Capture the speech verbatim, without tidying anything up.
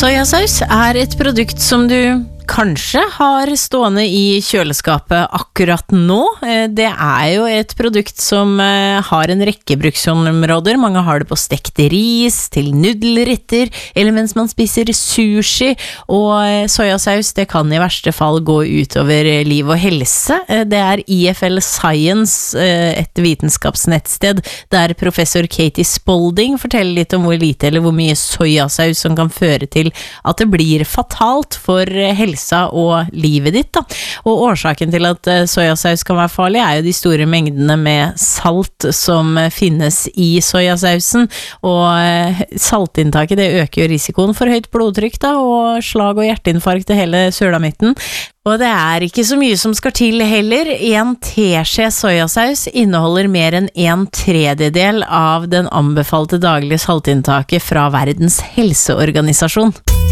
Sojasaus er et produkt som du kanskje har stående i kjøleskapet akkurat nå. Det er jo et produkt som har en rekke bruksområder. Mange har det på stekt ris, til nudelretter, eller mens man spiser sushi. Og sojasaus, det kan i verste fall gå utover liv og helse. Det er I F L Science, et vitenskapsnettsted, der professor Katie Spaulding forteller litt om hvor lite eller hvor mye sojasaus som kan føre til at det blir fatalt for helse og livet ditt da. Og årsaken til at sojasaus kan være farlig er jo de store mengdene med salt som finnes i sojasausen, og saltinntaket det øker jo risikoen for høyt blodtrykk da, og slag- og hjerteinfarkt til hele sølamitten. Og det er ikke så mye som skal til heller. En teskje sojasaus inneholder mer enn en tredjedel av den anbefalte daglige saltinntaket fra Verdens helseorganisasjon.